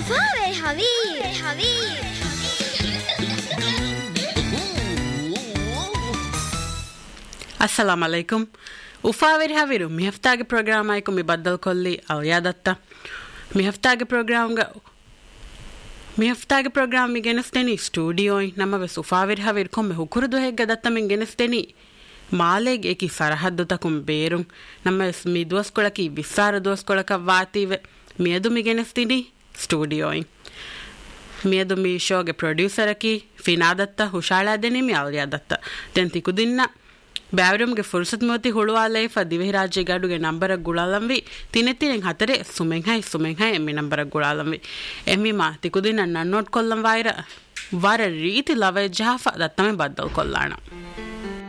Ufawe Havi. Assalamu alaikum. Ufawe Haviru. Mi haftage program ay ko mi baddal kolli awyadatta. Mi haftage program mi genesteni studio nama ves Ufawe Havir komme hukurdu hegga datta min genesteni ಮಾಲೆಗ್ ಏಕಿ ಸರಹದ್ದು ತಕುಂ ಬೇರುಂ ನಮ್ಮ ಮಿ ದೋಸ್ಕೊಳಕಿ ವಿಸ್ಸಾರ ದೋಸ್ಕೊಳಕ ವಾತಿವೆ ಮಿಯದು ಮಿಗೆನೆಸ್ತಿನಿ ಸ್ಟುಡಿಯೋಯಿಂಗ್ ಮಿಯದು ಮಿ ಶೋಗೆ ಪ್ರೊಡ್ಯೂಸರಕಿ ಫಿನಾದತ್ತ ಹುಷಾಳಾದೆನಿ ಮಿ ಅವಲಿಯಾದತ್ತ ತೆಂತಿಕು ದಿನ್ನ ಬ್ಯಾವರಂಗೆ ಫುರ್ಸತ್ ಮೋತಿ ಹುಳುವಾಲೆ ಫದಿವೆ ರಾಜ್ಯ ಗಾಡುಗೆ number ಗುಳಾಲಂವಿ ತಿನೆತ್ತಿನೆ ಹತರೆ ಸುಮೆಂಹೈ ಎಮ್ಮಿ number ಗುಳಾಲಂವಿ ಎಮ್ಮಿ ಮಾ ತಿಕುದಿನ ನನ್ನೋಟ್ ಕೊಲ್ಲಂ ವಾರ ರೀತಿ ಲವೆ ಜಹಾಫ ದತ್ತಮೆ ಬದ್ದಲ್ ಕೊಲ್ಲಾಣ